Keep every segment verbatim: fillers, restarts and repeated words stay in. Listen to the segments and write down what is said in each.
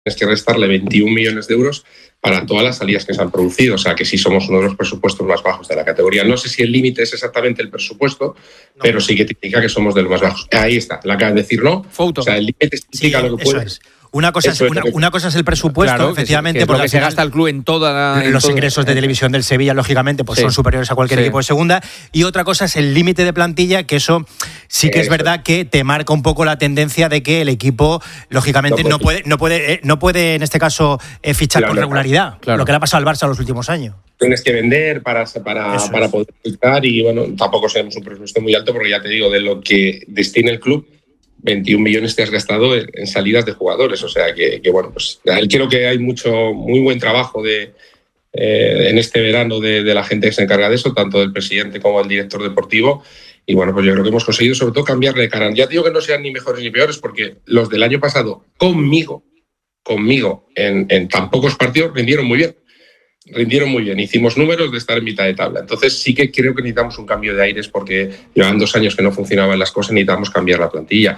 tienes que restarle veintiún millones de euros para todas las salidas que se han producido. O sea, que sí somos uno de los presupuestos más bajos de la categoría. No sé si el límite es exactamente el presupuesto, no, pero sí que te indica que somos de los más bajos. Ahí está, la acabas de decir, ¿no? Foto. O sea, el límite significa sí, lo que puede. Es. Una cosa, es, una, una cosa es el presupuesto, claro, efectivamente, que es, que es porque lo que se gasta el club en toda la, en los todo, ingresos de televisión del Sevilla, lógicamente, pues sí. son superiores a cualquier sí. equipo de segunda. Y otra cosa es el límite de plantilla, que eso sí que eso. es verdad que te marca un poco la tendencia de que el equipo, lógicamente, no puede, no puede, no puede en este caso, eh, fichar claro, con regularidad. Claro. Lo que le ha pasado al Barça en los últimos años. Tienes que vender para, para, para poder fichar y, bueno, tampoco tenemos un presupuesto muy alto porque ya te digo, de lo que destina el club, veintiún millones te has gastado en salidas de jugadores, o sea que, que bueno, pues creo que hay mucho, muy buen trabajo de, eh, en este verano de, de la gente que se encarga de eso, tanto del presidente como del director deportivo, y bueno, pues yo creo que hemos conseguido sobre todo cambiarle de cara. Ya digo que no sean ni mejores ni peores, porque los del año pasado conmigo, conmigo, en, en tan pocos partidos rindieron muy bien. Rindieron muy bien, hicimos números de estar en mitad de tabla. Entonces sí que creo que necesitamos un cambio de aires porque llevan dos años que no funcionaban las cosas, necesitamos cambiar la plantilla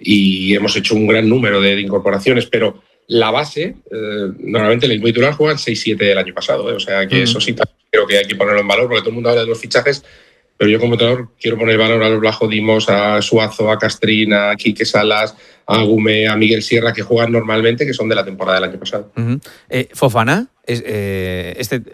y hemos hecho un gran número de, de incorporaciones, pero la base, eh, normalmente el equipo titular juegan seis siete del año pasado, ¿eh? O sea que mm. eso sí creo que hay que ponerlo en valor porque todo el mundo habla de los fichajes, pero yo como entrenador quiero poner valor a los Blajo Dimos, a Suazo, a Castrín, a Quique Salas, a Gume, a Miguel Sierra, que juegan normalmente, que son de la temporada del año pasado. Uh-huh. eh, Fofana, es, eh, este...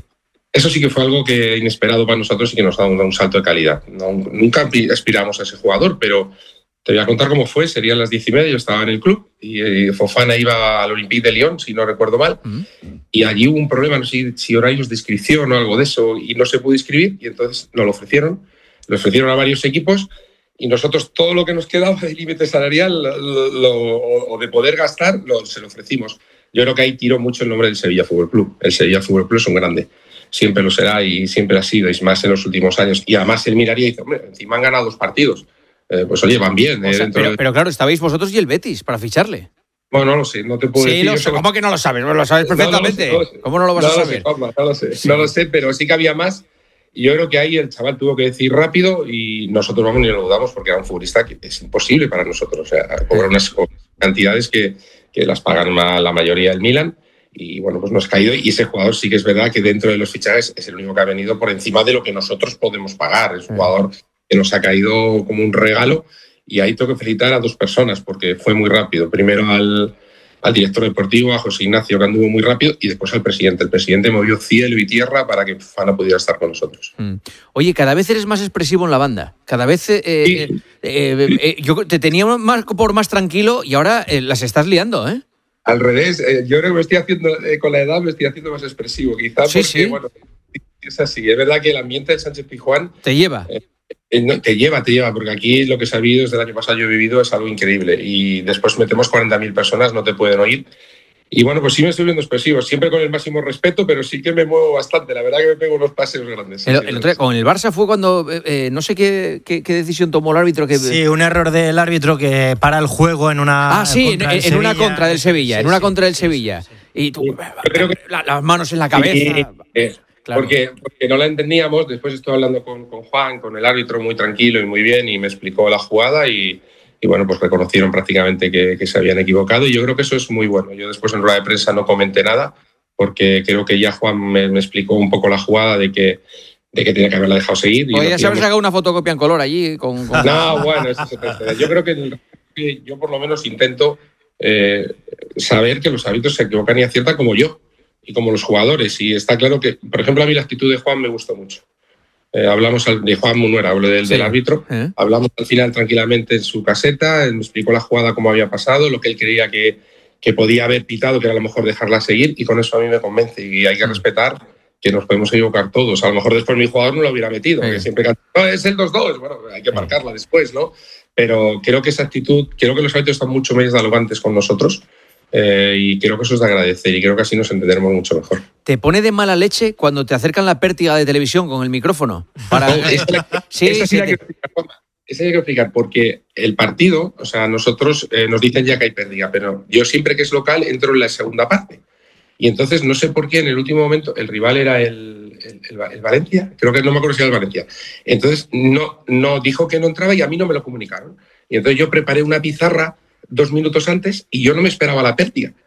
Eso sí que fue algo que inesperado para nosotros y que nos ha dado un salto de calidad. No, nunca aspiramos a ese jugador, pero te voy a contar cómo fue. Serían las diez y media, yo estaba en el club y, y Fofana iba al Olympique de Lyon, si no recuerdo mal, uh-huh. y allí hubo un problema, no sé si horarios de inscripción o algo de eso, y no se pudo inscribir, y entonces nos lo ofrecieron. Lo ofrecieron a varios equipos y nosotros todo lo que nos quedaba de límite salarial lo, lo, o de poder gastar lo, se lo ofrecimos. Yo creo que ahí tiró mucho el nombre del Sevilla Fútbol Club. El Sevilla Fútbol Club es un grande. Siempre lo será y siempre ha sido, y más en los últimos años. Y además él miraría y dice, hombre, encima han ganado dos partidos. Eh, pues oye, van bien. O eh, sea, pero, de... pero claro, estabais vosotros y el Betis para ficharle. Bueno, no lo sé, no te puedo sí, decir. Lo sé. ¿Cómo que no lo sabes? Lo sabes perfectamente. No, no lo sé, no lo sé. ¿Cómo no lo vas no a lo saber? Sé, Palma, no lo sé, sí. no lo sé, pero sí que había más. Y yo creo que ahí el chaval tuvo que decir rápido y nosotros vamos ni lo dudamos porque era un futbolista que es imposible para nosotros. O sea, cobrar unas cantidades que, que las pagan la mayoría del Milan. Y bueno, pues nos ha caído. Y ese jugador sí que es verdad que dentro de los fichajes es el único que ha venido por encima de lo que nosotros podemos pagar. Es un jugador que nos ha caído como un regalo. Y ahí tengo que felicitar a dos personas porque fue muy rápido. Primero al, al director deportivo, a José Ignacio, que anduvo muy rápido, y después al presidente. El presidente movió cielo y tierra para que Fofana pudiera estar con nosotros. Mm. Oye, cada vez eres más expresivo en la banda. Cada vez eh, sí. eh, eh, eh, yo te tenía más por más tranquilo y ahora eh, las estás liando, ¿eh? Al revés, eh, yo creo que me estoy haciendo, eh, con la edad me estoy haciendo más expresivo, quizás sí, porque, sí. bueno, es así. Es verdad que el ambiente del Sánchez Pizjuán te lleva. Eh, eh, no, te lleva, te lleva, porque aquí lo que se ha vivido desde el año pasado, yo he vivido, es algo increíble. Y después metemos cuarenta mil personas, no te pueden oír. Y bueno, pues sí me estoy viendo expresivo, siempre con el máximo respeto, pero sí que me muevo bastante. La verdad que me pego unos paseos grandes. El, sí, el otro, con el Barça fue cuando, eh, no sé qué, qué, qué decisión tomó el árbitro. Que... Sí, un error del árbitro que para el juego en una Ah, sí, en, en una contra del Sevilla, sí, en una sí, contra del Sevilla. Sí, sí. Y tú, sí, creo que... la, las manos en la cabeza. Sí, eh, claro. porque, porque no la entendíamos, después estuve hablando con, con Juan, con el árbitro, muy tranquilo y muy bien, y me explicó la jugada y... Y bueno, pues reconocieron prácticamente que, que se habían equivocado y yo creo que eso es muy bueno. Yo después en rueda de prensa no comenté nada porque creo que ya Juan me, me explicó un poco la jugada de que, de que tenía que haberla dejado seguir. Oye, ya se habrá sacado una fotocopia en color allí. Con, con... No, bueno, eso se trata. Yo creo que, que yo por lo menos intento eh, saber que los árbitros se equivocan y aciertan como yo y como los jugadores. Y está claro que, por ejemplo, a mí la actitud de Juan me gustó mucho. Eh, hablamos al, de Juan Munuera, hablo del, sí. del árbitro. ¿Eh? Hablamos al final tranquilamente en su caseta, él me explicó la jugada, cómo había pasado, lo que él creía que, que podía haber pitado, que era a lo mejor dejarla seguir, y con eso a mí me convence. Y hay que respetar que nos podemos equivocar todos. A lo mejor después mi jugador no lo hubiera metido, sí. que siempre canta, no, es el dos dos, bueno, hay que marcarla después, ¿no? Pero creo que esa actitud, creo que los árbitros están mucho más dialogantes con nosotros. Eh, y creo que eso es de agradecer y creo que así nos entenderemos mucho mejor. ¿Te pone de mala leche cuando te acercan la pértiga de televisión con el micrófono? Para... esa la, sí, esa sí la quiero explicar, esa hay que explicar porque el partido, o sea, nosotros eh, nos dicen ya que hay pérdida, pero yo siempre que es local entro en la segunda parte y entonces no sé por qué en el último momento el rival era el, el, el, el Valencia, creo que no me acuerdo si era el Valencia, entonces no, no dijo que no entraba y a mí no me lo comunicaron y entonces yo preparé una pizarra dos minutos antes y yo no me esperaba la pérdida.